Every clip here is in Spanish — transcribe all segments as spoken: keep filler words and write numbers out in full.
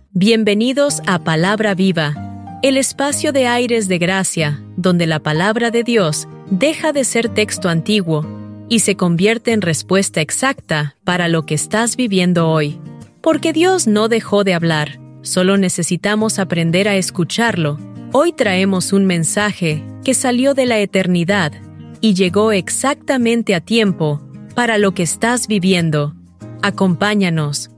Bienvenidos a Palabra Viva, el espacio de aires de gracia, donde la palabra de Dios deja de ser texto antiguo y se convierte en respuesta exacta para lo que estás viviendo hoy. Porque Dios no dejó de hablar, solo necesitamos aprender a escucharlo. Hoy traemos un mensaje que salió de la eternidad y llegó exactamente a tiempo para lo que estás viviendo. Acompáñanos.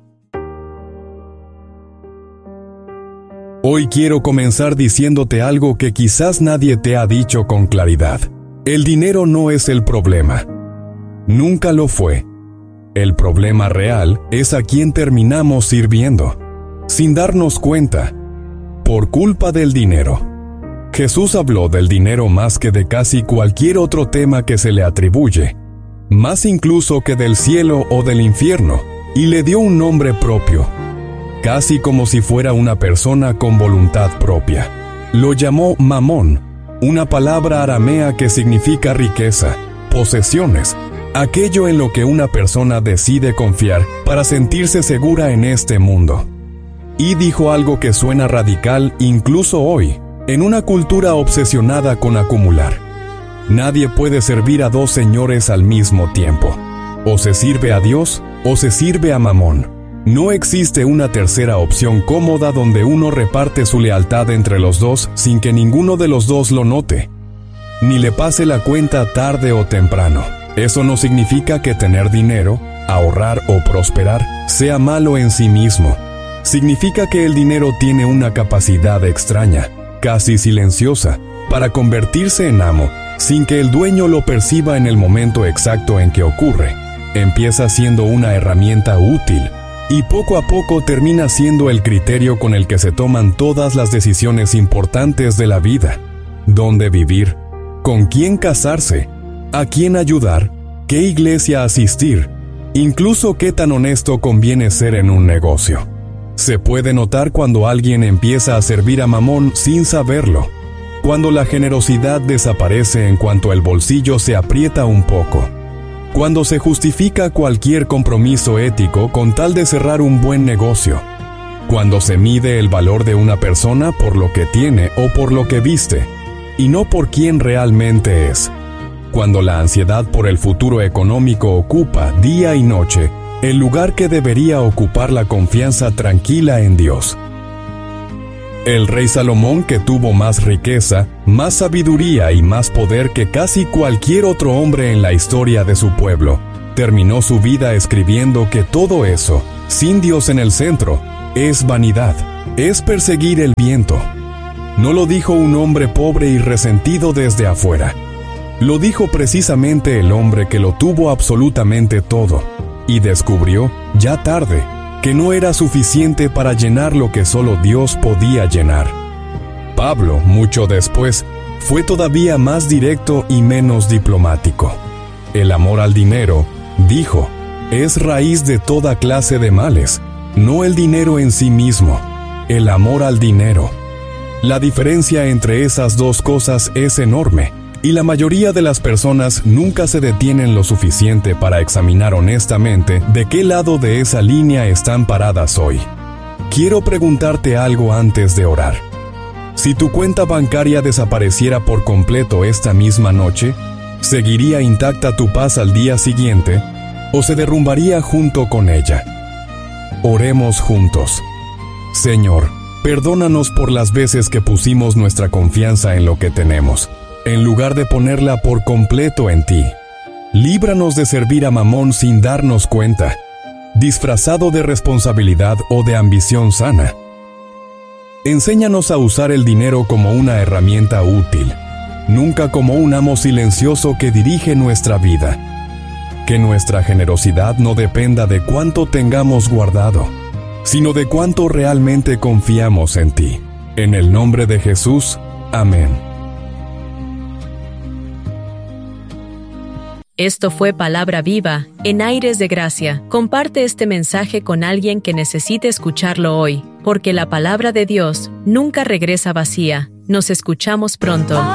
Hoy quiero comenzar diciéndote algo que quizás nadie te ha dicho con claridad. El dinero no es el problema. Nunca lo fue. El problema real es a quien terminamos sirviendo, sin darnos cuenta, por culpa del dinero. Jesús habló del dinero más que de casi cualquier otro tema que se le atribuye, más incluso que del cielo o del infierno, y le dio un nombre propio, casi como si fuera una persona con voluntad propia. Lo llamó Mamón, una palabra aramea que significa riqueza, posesiones, aquello en lo que una persona decide confiar para sentirse segura en este mundo. Y dijo algo que suena radical incluso hoy, en una cultura obsesionada con acumular. Nadie puede servir a dos señores al mismo tiempo. O se sirve a Dios o se sirve a Mamón. No existe una tercera opción cómoda donde uno reparte su lealtad entre los dos sin que ninguno de los dos lo note, ni le pase la cuenta tarde o temprano. Eso no significa que tener dinero, ahorrar o prosperar sea malo en sí mismo. Significa que el dinero tiene una capacidad extraña, casi silenciosa, para convertirse en amo, sin que el dueño lo perciba en el momento exacto en que ocurre. Empieza siendo una herramienta útil, y poco a poco termina siendo el criterio con el que se toman todas las decisiones importantes de la vida. ¿Dónde vivir? ¿Con quién casarse? ¿A quién ayudar? ¿Qué iglesia asistir? Incluso qué tan honesto conviene ser en un negocio. Se puede notar cuando alguien empieza a servir a Mamón sin saberlo, cuando la generosidad desaparece en cuanto el bolsillo se aprieta un poco, cuando se justifica cualquier compromiso ético con tal de cerrar un buen negocio, cuando se mide el valor de una persona por lo que tiene o por lo que viste, y no por quién realmente es, cuando la ansiedad por el futuro económico ocupa día y noche el lugar que debería ocupar la confianza tranquila en Dios. El rey Salomón, que tuvo más riqueza, más sabiduría y más poder que casi cualquier otro hombre en la historia de su pueblo, terminó su vida escribiendo que todo eso, sin Dios en el centro, es vanidad, es perseguir el viento. No lo dijo un hombre pobre y resentido desde afuera. Lo dijo precisamente el hombre que lo tuvo absolutamente todo, y descubrió, ya tarde, que no era suficiente para llenar lo que solo Dios podía llenar. Pablo, mucho después, fue todavía más directo y menos diplomático. El amor al dinero, dijo, es raíz de toda clase de males, no el dinero en sí mismo, el amor al dinero. La diferencia entre esas dos cosas es enorme, y la mayoría de las personas nunca se detienen lo suficiente para examinar honestamente de qué lado de esa línea están paradas hoy. Quiero preguntarte algo antes de orar. Si tu cuenta bancaria desapareciera por completo esta misma noche, ¿seguiría intacta tu paz al día siguiente o se derrumbaría junto con ella? Oremos juntos. Señor, perdónanos por las veces que pusimos nuestra confianza en lo que tenemos, en lugar de ponerla por completo en ti. Líbranos de servir a Mamón sin darnos cuenta, disfrazado de responsabilidad o de ambición sana. Enséñanos a usar el dinero como una herramienta útil, nunca como un amo silencioso que dirige nuestra vida. Que nuestra generosidad no dependa de cuánto tengamos guardado, sino de cuánto realmente confiamos en ti. En el nombre de Jesús, amén. Esto fue Palabra Viva, en aires de gracia. Comparte este mensaje con alguien que necesite escucharlo hoy, porque la palabra de Dios nunca regresa vacía. Nos escuchamos pronto.